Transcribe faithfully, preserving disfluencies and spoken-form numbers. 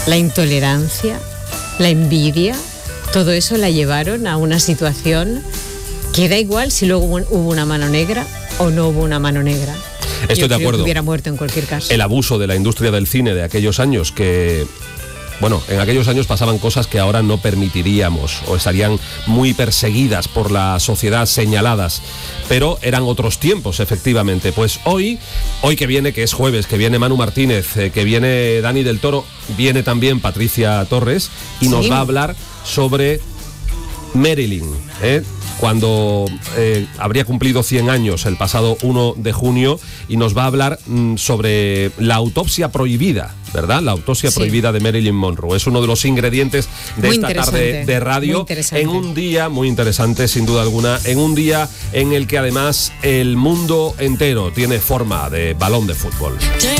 la intolerancia, la envidia, todo eso la llevaron a una situación que da igual si luego hubo una mano negra o no hubo una mano negra. Estoy Yo de acuerdo. Que hubiera muerto en cualquier caso. El abuso de la industria del cine de aquellos años que... Bueno, en aquellos años pasaban cosas que ahora no permitiríamos o estarían muy perseguidas por la sociedad, señaladas, pero eran otros tiempos, efectivamente. Pues hoy, hoy que viene, que es jueves, que viene Manu Martínez, eh, que viene Dani del Toro, viene también Patricia Torres y Sí. nos va a hablar sobre Marilyn, ¿eh? cuando eh, habría cumplido cien años el pasado uno de junio, y nos va a hablar mm, sobre la autopsia prohibida, ¿verdad? La autopsia Sí. prohibida de Marilyn Monroe. Es uno de los ingredientes de Muy esta tarde de radio, en un día muy interesante, sin duda alguna, en un día en el que además el mundo entero tiene forma de balón de fútbol.